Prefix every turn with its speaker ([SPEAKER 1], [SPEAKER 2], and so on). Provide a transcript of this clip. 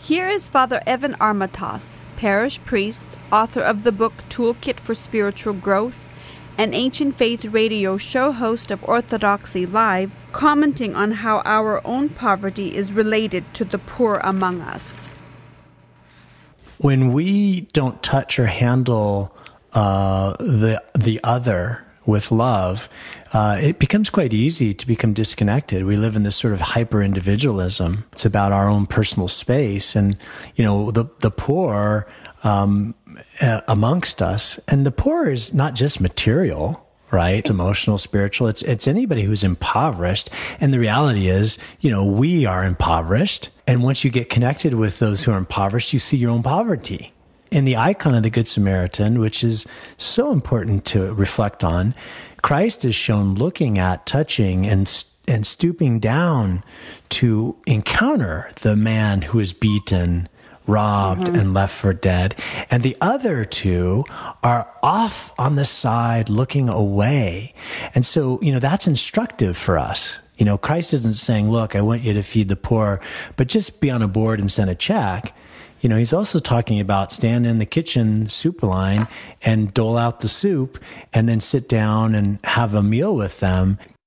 [SPEAKER 1] Here is Father Evan Armatas, parish priest, author of the book Toolkit for Spiritual Growth, and Ancient Faith radio show host of Orthodoxy Live, commenting on how our own poverty is related to the poor among us.
[SPEAKER 2] When we don't touch or handle the other with love, it becomes quite easy to become disconnected. We live in this sort of hyper-individualism. It's about our own personal space. And, the poor amongst us, and the poor is not just material, right? It's emotional, spiritual. It's anybody who's impoverished. And the reality is, we are impoverished. And once you get connected with those who are impoverished, you see your own poverty. In the icon of the Good Samaritan, which is so important to reflect on, Christ is shown looking at, touching, and stooping down to encounter the man who is beaten, robbed, and left for dead. And the other two are off on the side looking away. And so, that's instructive for us. Christ isn't saying, look, I want you to feed the poor, but just be on a board and send a check. He's also talking about stand in the kitchen soup line and dole out the soup and then sit down and have a meal with them.